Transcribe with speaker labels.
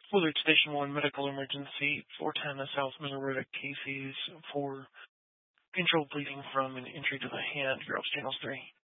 Speaker 1: Willard Station 1 medical emergency, 410 South Miller Road at Casey's for controlled bleeding from an injury to the hand, Girls Channels 3.